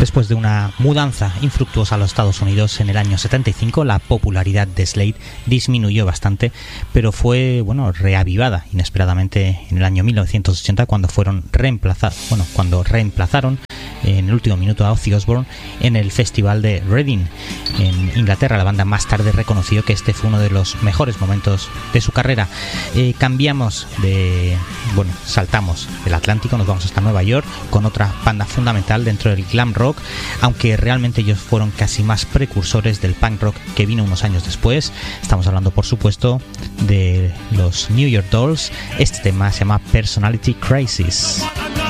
Después de una mudanza infructuosa a los Estados Unidos en el año 75, la popularidad de Slade disminuyó bastante, pero fue reavivada inesperadamente en el año 1980 cuando reemplazaron en el último minuto a Ozzy Osbourne en el festival de Reading en Inglaterra. La banda más tarde reconoció que este fue uno de los mejores momentos de su carrera. Saltamos del Atlántico, nos vamos hasta Nueva York con otra banda fundamental dentro del glam rock, aunque realmente ellos fueron casi más precursores del punk rock que vino unos años después. Estamos hablando, por supuesto, de los New York Dolls. Este tema se llama Personality Crisis.